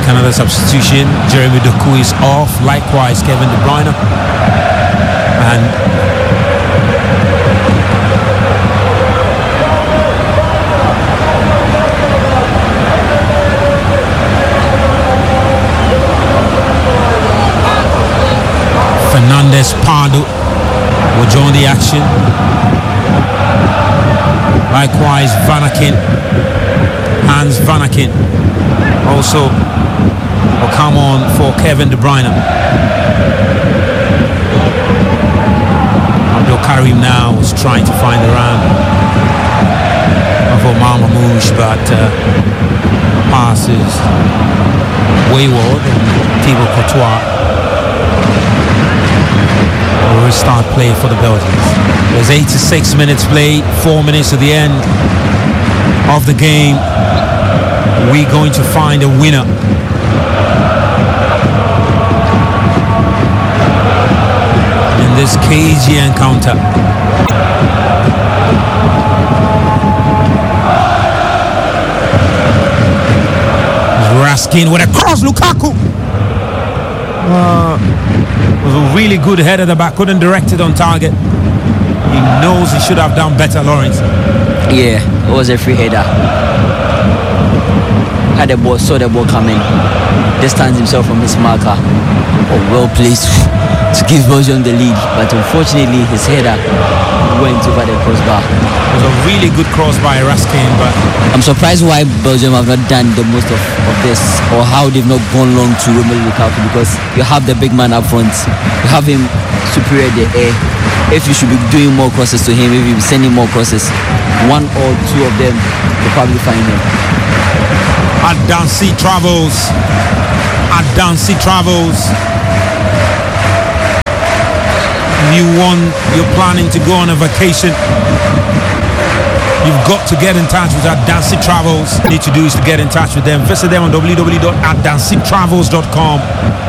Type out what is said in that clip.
another substitution. Jeremy Doku is off. Likewise, Kevin De Bruyne. And Fernandes Pardo will join the action. Likewise, Vanaken, Hans Vanaken also will come on for Kevin De Bruyne. Abdul Karim now is trying to find the round for Marmouche, but pass is wayward, and Thibaut Courtois will restart play for the Belgians. There's 86 minutes played, 4 minutes to the end of the game. We're going to find a winner. In this cagey encounter. Raskin with a cross, Lukaku. Was a really good header at the back, couldn't direct it on target. He knows he should have done better, Lawrence. Yeah, it was a free header. Had the ball, saw the ball coming, distanced himself from his marker. Oh, well placed to give Belgium the lead, but unfortunately his header went over the crossbar. It was a really good cross by Raskin, but I'm surprised why Belgium have not done the most of this, or how they've not gone long to Romelu Lukaku, because you have the big man up front, you have him superior the air. If you should be doing more crosses to him, if you be sending more crosses, one or two of them will probably find him. Adansi travels. You're planning to go on a vacation, you've got to get in touch with Adansi Travels. What you need to do is to get in touch with them. Visit them on www.adansitravels.com.